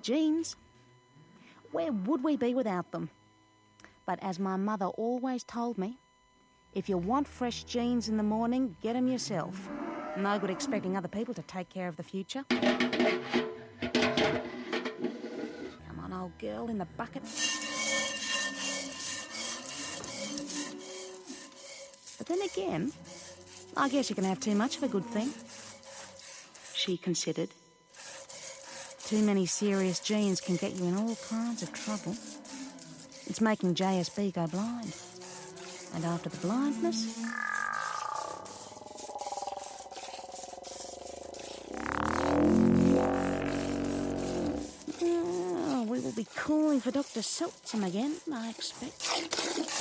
genes. Where would we be without them? But as my mother always told me, if you want fresh genes in the morning, get 'em yourself. No good expecting other people to take care of the future. Come on, old girl, in the bucket. But then again, I guess you can have too much of a good thing. She considered. Too many serious genes can get you in all kinds of trouble. It's making JSB go blind. And after the blindness... we will be calling for Dr. Seltsam again, I expect.